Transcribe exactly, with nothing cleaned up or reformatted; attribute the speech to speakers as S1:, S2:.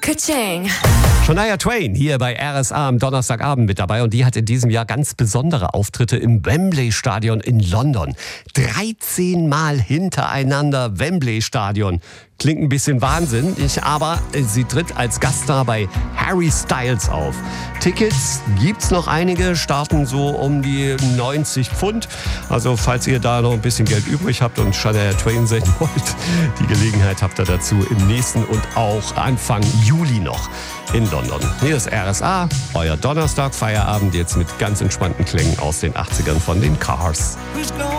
S1: Ka-ching.
S2: Shania Twain hier bei R S A am Donnerstagabend mit dabei und die hat in diesem Jahr ganz besondere Auftritte im Wembley Stadion in London. dreizehn Mal hintereinander Wembley Stadion. Klingt ein bisschen wahnsinnig, aber sie tritt als Gaststar bei Harry Styles auf. Tickets gibt's noch einige, starten so um die neunzig Pfund. Also falls ihr da noch ein bisschen Geld übrig habt und Shania Twain sehen wollt, die Gelegenheit habt ihr dazu im nächsten und auch Anfang Juli noch in London. Hier ist R S A, euer Donnerstag Feierabend jetzt mit ganz entspannten Klängen aus den achtzigern von den Cars.
S3: Who's gonna